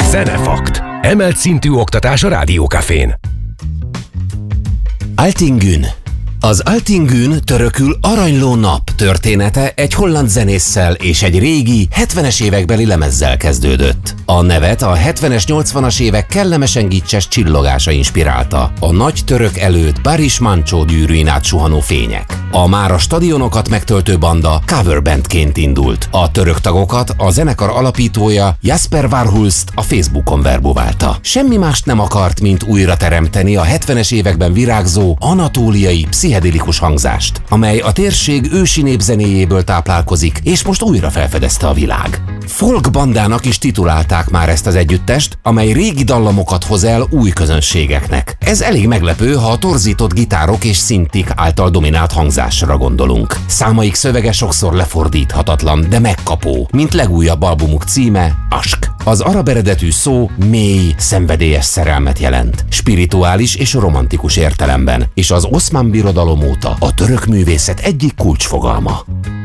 Zenefakt. Emelt szintű oktatás a Rádiókafén. Altingün. Az Altingün, törökül aranyló nap története egy holland zenésszel és egy régi, 70-es évekbeli lemezzel kezdődött. A nevet a 70-es, 80-as évek kellemesen gicses csillogása inspirálta, a nagy török előtt Barış Manço gyűrűin átsuhanó fények. A már a stadionokat megtöltő banda coverbandként indult. A török tagokat a zenekar alapítója Jasper Varhulst a Facebookon verbuválta. Semmi mást nem akart, mint újra teremteni a 70-es években virágzó anatóliai pszichedelikus hangzást, amely a térség ősi népzenéjéből táplálkozik, és most újra felfedezte a világ. Folk bandának is titulálták már ezt az együttest, amely régi dallamokat hoz el új közönségeknek. Ez elég meglepő, ha a torzított gitárok és szintik által dominált hangzásra gondolunk. Számaik szövege sokszor lefordíthatatlan, de megkapó, mint legújabb albumuk címe, Aşk. Az arab eredetű szó mély, szenvedélyes szerelmet jelent, spirituális és romantikus értelemben, és az Oszmán Birodalom óta a török művészet egyik kulcsfogalma.